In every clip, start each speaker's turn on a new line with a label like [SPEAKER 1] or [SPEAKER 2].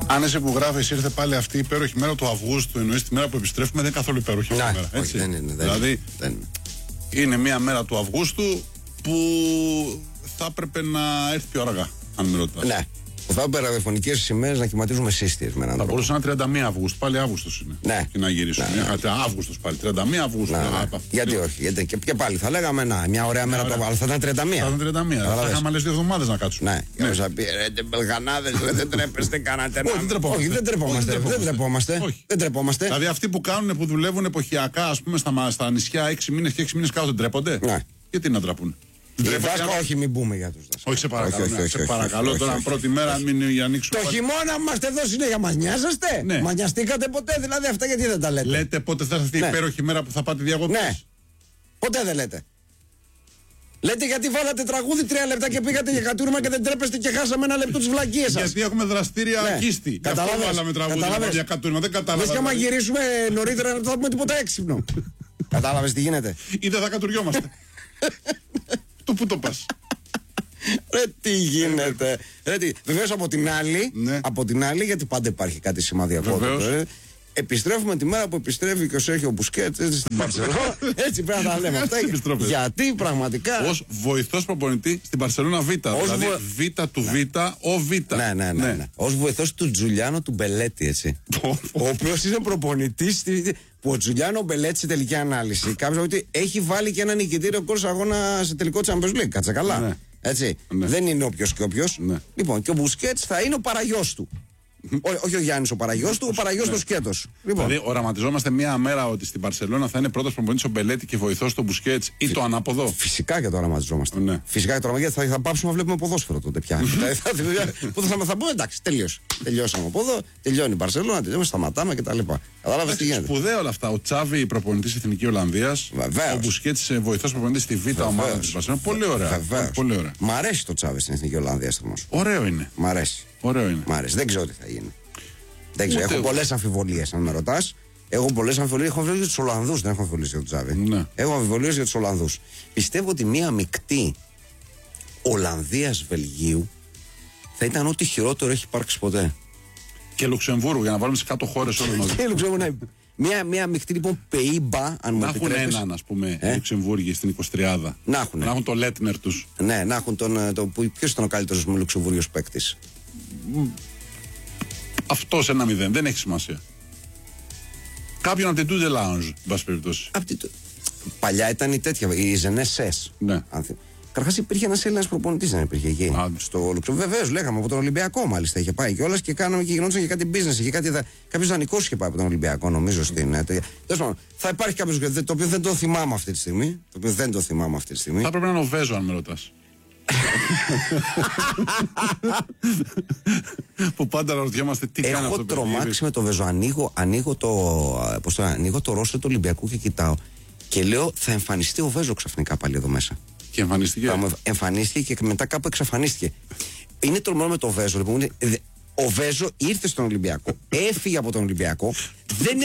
[SPEAKER 1] Άνεση που γράφει, ήρθε πάλι αυτή η υπέροχη μέρα του Αυγούστου. Εννοείς τη μέρα που επιστρέφουμε, δεν είναι καθόλου υπέροχη μέρα.
[SPEAKER 2] Έτσι. Δεν είναι.
[SPEAKER 1] Δηλαδή, είναι μια μέρα του Αυγούστου που θα έπρεπε να έρθει πιο αργά, αν με ρωτάς.
[SPEAKER 2] Ναι. Που θα έπρεπε ραδιοφωνικές ημέρες να κυματίζουμε σύστιες με έναν
[SPEAKER 1] Θα
[SPEAKER 2] τρόπο.
[SPEAKER 1] μπορούσε να είναι 31 Αυγούστου, πάλι Αύγουστος είναι.
[SPEAKER 2] Ναι.
[SPEAKER 1] Και να γυρίσουμε.
[SPEAKER 2] Ναι.
[SPEAKER 1] Αύγουστος πάλι, 31 Αυγούστου.
[SPEAKER 2] Γιατί όχι, γιατί και πάλι θα λέγαμε μια ωραία μέρα το Αυγούστου, θα ήταν 31.
[SPEAKER 1] Θα ήταν 31. Θα είχαμε άλλες 2 εβδομάδες να κάτσουμε.
[SPEAKER 2] Ναι. Θα πει ρε μπελγανάδες, δεν τρέπεστε, κάνατε ένα.
[SPEAKER 1] Όχι, δεν
[SPEAKER 2] τρεπόμαστε.
[SPEAKER 1] Δηλαδή αυτοί που κάνουν, που δουλεύουν εποχιακά, ας πούμε στα νησιά 6 μήνες και 6 μήνες κάτω, δεν τρέπονται.
[SPEAKER 2] Ναι.
[SPEAKER 1] Γιατί να τραπούν.
[SPEAKER 2] Όχι, μην μπούμε για τους δάσκαλους.
[SPEAKER 1] Όχι, σε παρακαλώ. Σε παρακαλώ τώρα, πρώτη μέρα μην ανοίξουμε.
[SPEAKER 2] Το χειμώνα που είμαστε εδώ συνέχεια, μας νοιάζεστε.
[SPEAKER 1] Ναι.
[SPEAKER 2] Μας νοιαστήκατε ποτέ, δηλαδή αυτά γιατί δεν τα λέτε.
[SPEAKER 1] Λέτε πότε θα έρθει η υπέροχη μέρα που θα πάτε διακοπές.
[SPEAKER 2] Ναι. Ποτέ δεν λέτε. Λέτε γιατί βάλατε τραγούδι 3 λεπτά και πήγατε για κατούρμα και δεν τρέπεστε και χάσαμε ένα λεπτό τις βλακίες σας.
[SPEAKER 1] Γιατί έχουμε δραστήρια κίστη.
[SPEAKER 2] Καταλάβες.
[SPEAKER 1] Βάλαμε τραγούδι για κατούρμα. Δεν κατάλαβα.
[SPEAKER 2] Λες και άμα γυρίσουμε νωρίτερα δεν θα πούμε τίποτα έξυπνο. Κατάλαβες τι γίνεται.
[SPEAKER 1] Ή δεν θα κατουριόμαστε. Το πού το πας.
[SPEAKER 2] Ρε τι γίνεται. Βεβαίως από την άλλη, γιατί πάντα υπάρχει κάτι σημαδιακό. Επιστρέφουμε τη μέρα που επιστρέφει και ο Σέρχιο Μπουσκέτς στην Μπαρσελόνα. Έτσι πρέπει να τα λέμε αυτά. Γιατί πραγματικά.
[SPEAKER 1] Ως βοηθός προπονητή στην Μπαρσελόνα Β. Δηλαδή Β του Β, ο Β.
[SPEAKER 2] Ναι. Ως βοηθός του Τζουλιάνο του Μπελέτη, έτσι. Ο οποίος είναι προπονητής. Που ο Τζουλιάνο Μπελέτη σε τελική ανάλυση κάποιος ότι έχει βάλει και ένα νικητήριο γκολ σε αγώνα σε τελικό Champions League. Κάτσε καλά. Έτσι. Δεν είναι όποιος και όποιος. Λοιπόν, και ο Μπουσκέτς θα είναι ο παραγιός του. Όχι ο Γιάννης ο παραγιός του, ο παραγιός του σκέτος.
[SPEAKER 1] Δηλαδή, οραματιζόμαστε μία μέρα ότι στην Μπαρσελόνα θα είναι πρώτος προπονητής ο Μπελέτη και βοηθός του Μπουσκέτς ή το ανάποδο.
[SPEAKER 2] Φυσικά και το οραματιζόμαστε.
[SPEAKER 1] Ναι.
[SPEAKER 2] Φυσικά και το οραματιζόμαστε. Γιατί θα πάψουμε να βλέπουμε ποδόσφαιρο τότε πια. Που θα πούμε εντάξει, τελείωσε. Τελειώσαμε από εδώ, τελειώνει η Μπαρσελόνα, τελειώνουμε, σταματάμε κτλ. Κατάλαβες τι γίνεται.
[SPEAKER 1] Σπουδαία όλα αυτά. Ο Τσάβη προπονητής της Εθνικής Ολλανδίας. Ο Μπουσκέτς βοηθός προπονητής στη Β' ομάδα της Μπαρσελόνα. Πολύ ωραία.
[SPEAKER 2] Μ' αρέσει το Τσάβη στην Εθνική Ολλανδία.
[SPEAKER 1] Ωραίο είναι.
[SPEAKER 2] Μ' αρέσει. Δεν ξέρω τι θα γίνει. Έχω πολλές αμφιβολίες, αν με ρωτάς. Έχω αμφιβολίες για τους Ολλανδούς. Δεν έχω αμφιβολίες για τον Τσάβη.
[SPEAKER 1] Ναι.
[SPEAKER 2] Έχω αμφιβολίες για τους Ολλανδούς. Πιστεύω ότι μία μεικτή Ολλανδίας-Βελγίου θα ήταν ό,τι χειρότερο έχει υπάρξει ποτέ.
[SPEAKER 1] Και Λουξεμβούργου, για να βάλουμε σε κάτω χώρες όλες μαζί.
[SPEAKER 2] Και Λουξεμβούργου, μία μεικτή λοιπόν ΠΕΙΜΠΑ, αν μου επιτρέπεις.
[SPEAKER 1] Να έχουν έναν, ας πούμε, Λουξεμβούργοι στην 23η.
[SPEAKER 2] Να
[SPEAKER 1] έχουν το Λέτνερ τους.
[SPEAKER 2] Ναι, να έχουν ποιος ήταν ο καλύτερος με Λουξεμβούργιος παίκτης.
[SPEAKER 1] Αυτός 1-0, δεν έχει σημασία. Κάποιον από την Τούζε Λάουνζ, εν πάση περιπτώσει.
[SPEAKER 2] Παλιά ήταν η τέτοια, η Ζενέσες.
[SPEAKER 1] Ναι.
[SPEAKER 2] Καταρχάς υπήρχε ένας Έλληνας προπονητής, δεν υπήρχε εκεί. Στο Λουξεμβούργο. Βεβαίως, λέγαμε από τον Ολυμπιακό μάλιστα είχε πάει κιόλας και κάναμε και γινόντουσαν και κάτι business. Κάποιος δανεικός είχε πάει από τον Ολυμπιακό, νομίζω στην. Θα υπάρχει κάποιος το οποίο δεν το θυμάμαι αυτή τη στιγμή. Θα
[SPEAKER 1] έπρεπε να είναι ο Βέζο, αν με ρωτάς. Που πάντα ρωτιόμαστε τι κάνει αυτό.
[SPEAKER 2] Έχω τρομάξει με το Βέζο. Ανοίγω το ρόστερ του Ολυμπιακού και κοιτάω. Και λέω θα εμφανιστεί ο Βέζο ξαφνικά πάλι εδώ μέσα.
[SPEAKER 1] Και
[SPEAKER 2] εμφανίστηκε και μετά κάπου εξαφανίστηκε. Είναι τρομερό με το Βέζο. Λοιπόν, ο Βέζο ήρθε στον Ολυμπιακό, έφυγε από τον Ολυμπιακό, δεν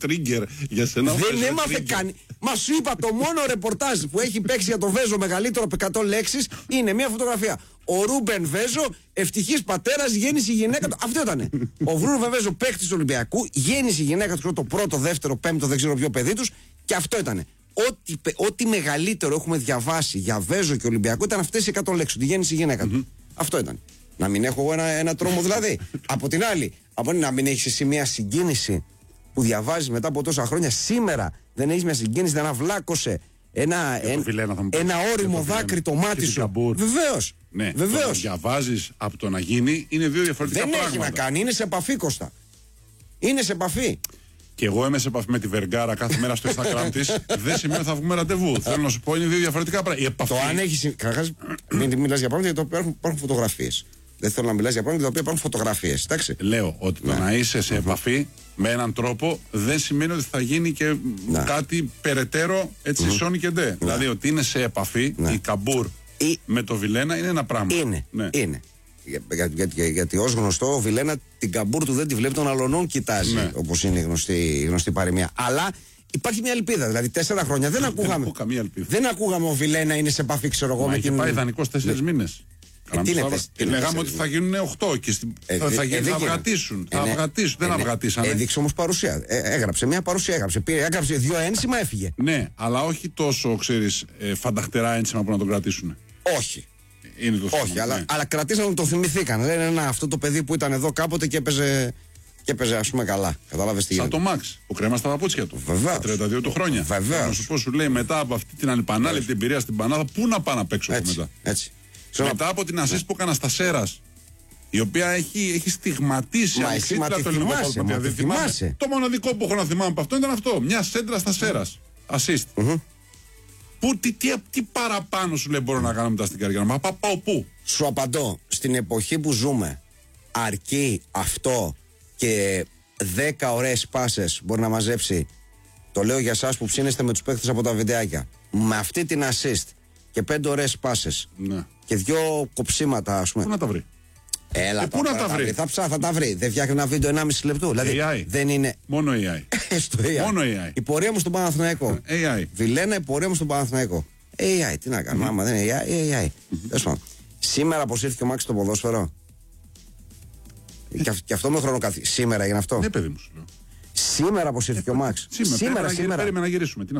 [SPEAKER 2] έμαθε καν. Μα σου είπα, το μόνο ρεπορτάζ που έχει παίξει για το Βέζο μεγαλύτερο από 100 λέξεις είναι μια φωτογραφία. Ο Ρούμπεν Βέζο, ευτυχής πατέρας, γέννησε η γυναίκα του. Αυτό ήτανε. Ο Ρούμπεν Βέζο, παίκτης του Ολυμπιακού, γέννησε η γυναίκα του το πρώτο, δεύτερο, πέμπτο, δεν ξέρω ποιο παιδί τους και αυτό ήτανε. Ό,τι μεγαλύτερο έχουμε διαβάσει για Βέζο και Ολυμπιακό ήταν αυτές οι 100 λέξεις. Τη γέννησε η γυναίκα του. Αυτό ήταν. Να μην έχω εγώ ένα τρόμο δηλαδή. Από την άλλη, να μην έχεις εσύ μια συγκίνηση που διαβάζεις μετά από τόσα χρόνια. Σήμερα δεν έχεις μια συγκίνηση, δεν αυλάκωσε ένα όριμο δάκρυ το μάτι σου. Βεβαίως.
[SPEAKER 1] Ναι, βεβαίως. Το διαβάζεις από το να γίνει είναι δύο διαφορετικά πράγματα.
[SPEAKER 2] Δεν έχει να κάνει, είναι σε επαφή, Κώστα. Είναι σε επαφή.
[SPEAKER 1] Και εγώ είμαι σε επαφή με τη Βεργάρα κάθε μέρα στο Instagram της. Δεν σημαίνει ότι θα βγούμε ραντεβού. Θέλω να σου πω, είναι δύο διαφορετικά πράγματα.
[SPEAKER 2] Το αν έχει. Καταρχάς, μην μιλάς για πράγματα για τα οποία υπάρχουν φωτογραφίες. Δεν θέλω να μιλάς για πράγματα για τα οποία υπάρχουν φωτογραφίες.
[SPEAKER 1] Λέω ότι το να είσαι σε επαφή με έναν τρόπο δεν σημαίνει ότι θα γίνει και κάτι περαιτέρω έτσι σώνει και ντε. Δηλαδή ότι είναι σε επαφή η Καμπούρ με το Βιλένα είναι ένα πράγμα.
[SPEAKER 2] Είναι. Γιατί ως γνωστό ο Βιλένα την Καμπούρ του δεν τη βλέπει, τον αλωνών κοιτάζει, όπως είναι η γνωστή παροιμία. Αλλά υπάρχει μια ελπίδα. Δηλαδή 4 χρόνια δεν ακούγαμε ο Βιλένα είναι σε επαφή, ξέρω εγώ, με την.
[SPEAKER 1] Πάει δανεικός 4 μήνες. Λέγαμε ότι θα γίνουν 8 και θα αυγατήσουν. Θα αυγατήσουν. Δεν αυγατήσανε.
[SPEAKER 2] Έδειξε όμως παρουσία. Έγραψε μια παρουσία. Έγραψε 2 ένσημα, έφυγε.
[SPEAKER 1] Ναι, αλλά όχι τόσο, ξέρεις, φανταχτερά ένσημα που να τον κρατήσουν.
[SPEAKER 2] Όχι.
[SPEAKER 1] Είναι το θέμα.
[SPEAKER 2] Όχι, αλλά κρατήσαν, το θυμηθήκαν. Λένε αυτό το παιδί που ήταν εδώ κάποτε και έπαιζε ας πούμε καλά. Κατάλαβες τι γίνεται.
[SPEAKER 1] Σαν το Μαξ που κρέμα στα παπούτσια του.
[SPEAKER 2] Βεβαίως.
[SPEAKER 1] Τα 32 του χρόνια.
[SPEAKER 2] Βεβαίως.
[SPEAKER 1] Να σου πω, σου λέει μετά από αυτή την ανυπανάληπτη εμπειρία στην Πανάδα, πού να πάω να παίξω
[SPEAKER 2] έτσι,
[SPEAKER 1] μετά.
[SPEAKER 2] Έτσι.
[SPEAKER 1] Μετά από την ασίστ που έκανα στα Σέρας, η οποία έχει στιγματίσει ανεξίτηλα το ελληνικό ποδόσφαιρο. Το μοναδικό που έχω να θυμάμαι από αυτό ήταν αυτό. Μια σέντρα στα Σέρας. Ασίστ. Τι παραπάνω σου λέει μπορώ να κάνω μετά στην καριέρα μου. Πάω πού.
[SPEAKER 2] Σου απαντώ. Στην εποχή που ζούμε, αρκεί αυτό και 10 ωραίες πάσες μπορεί να μαζέψει. Το λέω για εσάς που ψήνεστε με τους παίκτες από τα βιντεάκια. Με αυτή την assist και 5 ωραίες πάσες και 2 κοψίματα, ας πούμε.
[SPEAKER 1] Πού να τα βρει.
[SPEAKER 2] Έλα, πού να τα βρει. Θα τα βρει. Δεν φτιάχνει ένα βίντεο 1,5 λεπτού. Δηλαδή
[SPEAKER 1] AI.
[SPEAKER 2] δεν είναι.
[SPEAKER 1] Μόνο AI.
[SPEAKER 2] Στο AI.
[SPEAKER 1] Μόνο AI.
[SPEAKER 2] Η πορεία μου στον Παναθηναϊκό.
[SPEAKER 1] AI.
[SPEAKER 2] Βιλένα, η πορεία μου στον Παναθηναϊκό. AI. Τι να κάνουμε, άμα δεν είναι AI. Σήμερα αποσύρθηκε ο Μάξ στο ποδόσφαιρο. Και αυτό με χρονοκαθή. Σήμερα έγινε αυτό.
[SPEAKER 1] Ναι, παιδί μου σου λέω.
[SPEAKER 2] Σήμερα αποσύρθηκε ο Μάξ.
[SPEAKER 1] Σήμερα. Περίμενα να γυρίσουμε.